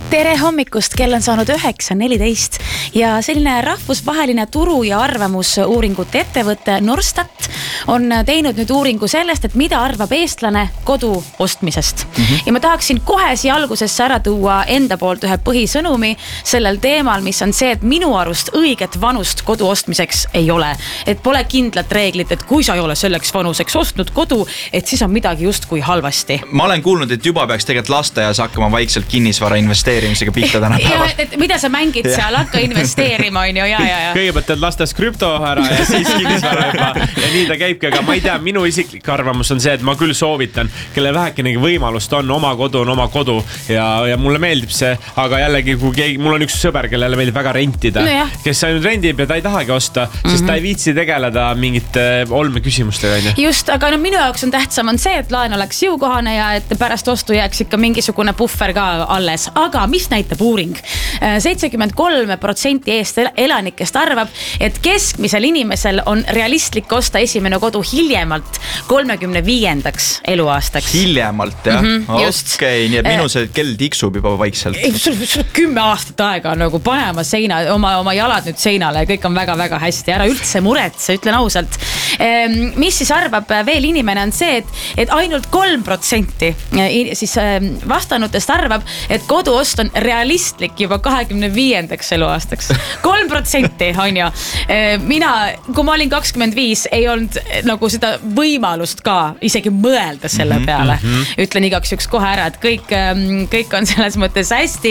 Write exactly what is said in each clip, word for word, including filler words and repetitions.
Tere hommikust, kell on saanud üheksa neliteist ja selline rahvusvaheline turu- ja arvamusuuringute ettevõte Norstat on teinud nüüd uuringu sellest, et mida arvab eestlane kodu ostmisest. Mm-hmm. Ja ma tahaksin kohe siia algusesse ära tuua enda poolt ühe põhisõnumi sellel teemal, mis on see, et minu arust õiget vanust kodu ostmiseks ei ole. Et pole kindlat reeglit, et kui sa ei ole selleks vanuseks ostnud kodu, et siis on midagi justkui halvasti. Ma olen kuulnud, et juba peaks tegelikult lasteaias hakkama vaikselt kinnisvara investeerimisega pihta tänapäeval. Ja, et mida sa mängid seal, hakka investeerima, on ju, ja, ja, ja. Kõigepealt teed lastes krüpto ära ja siis kinnisvara juba. Ja nii ta käibki, aga ma ei tea, minu isiklik arvamus on see, et ma küll soovitan, kelle vähekenegi võimalust on, oma kodu on oma kodu ja, ja mulle meeldib see, aga jällegi, kui keegi, mul on üks sõber, kellele meeldib väga rentida, no kes ainult rendib ja ta ei tahagi osta, sest mm-hmm. ta ei viitsi tegeleda mingite olme küsimustega. Just, aga no, minu jaoks on tähtsam on see, et laen oleks jõukohane ja et pärast ostu jääks ikka mingisugune puffer ka alles. Aga mis näitab uuring? seitsekümmend kolm protsenti Eesti elanikest arvab, et keskmisel inimesel on realistlik osta esimene kodu hiljemalt kolmekümne viiendaks eluaastaks. Hiljemalt, jah? Mm-hmm, just. Okei, okay, nii et minu see kell tiksub juba vaikselt. Sul, sul kümme aastat aega on nagu panema seina, oma, oma jalad nüüd seinale ja kõik on väga-väga hästi. Ära üldse muretse, ütlen ausalt. Mis siis arvab veel inimene on see, et, et ainult kolm protsenti siis vastanutest arvab, et koduost on realistlik juba kahekümne viiendaks eluaastaks. kolm protsenti on ju. Mina, kui ma olin kakskümmend viis, ei olnud nagu seda võimalust ka isegi mõelda selle peale. Mm-hmm. Ütlen igaks juks kohe ära, et kõik, kõik on selles mõttes hästi.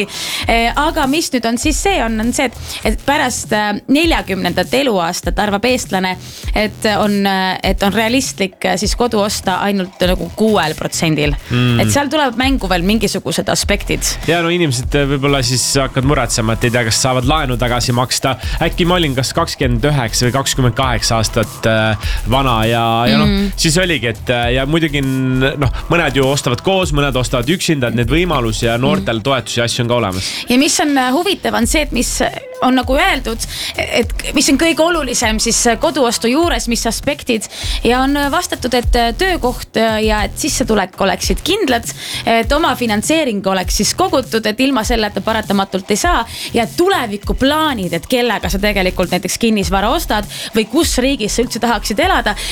Aga mis nüüd on siis see, on, on see, et, et pärast neljakümnendat eluaastat arvab eestlane, et on, et on realistlik siis kodu osta ainult nagu kuuel protsendil. Mm. Et seal tuleb mängu veel mingisugused aspektid. Ja no inimesed võib-olla siis hakkad muretsema, et ei tea, kas saavad laenu tagasi maksta. Äkki ma olin kas kakskümmend üheksa või kakskümmend kaheksa aastat vana ja, ja noh, mm. siis oligi, et ja muidugi noh, mõned ju ostavad koos, mõned ostavad üksinda, et need võimalus ja noortel toetusi asju on ka olemas. Ja mis on huvitav on see, et mis on nagu öeldud, et mis on kõige olulisem siis koduostu juures, mis aspektid ja on vastatud, et töökoht ja et sissetulek oleksid kindlad, et oma finantseering oleks siis kogutud, et ilma selleta paratamatult ei saa ja tulevikuplaanid, et kellega sa tegelikult näiteks kinnisvara ostad või kus riigis sa üldse tahaksid elada,